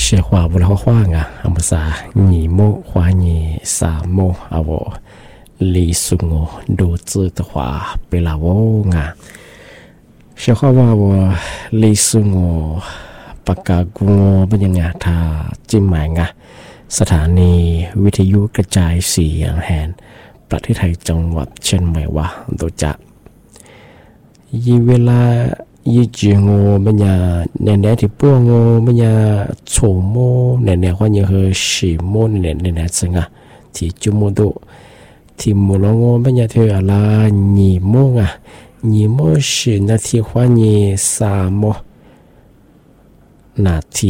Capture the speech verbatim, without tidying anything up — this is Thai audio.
学话不老话啊，阿么啥二毛花二三毛啊我李苏我都知的话被拉我啊，学话ว่า我李苏我ปากกากูเป็นยังไงถ้าจิ้มหมายงะสถานีวิทยุกระจายเสียงแห่งประเทศไทยจังหวัดเชียงใหม่ว่าโดยจะยีเวลายีจีงมันยาแน่ๆที่ป้วงมันยาโฉมแน่ๆว่ายังเฮชิโมแน่ๆแน่ๆจังอ่ะที่จุโมโดที่มูลงมันยาเธออะไรยี่โมงอ่ะยี่โมสินาทีว่ายี่สามโมนาที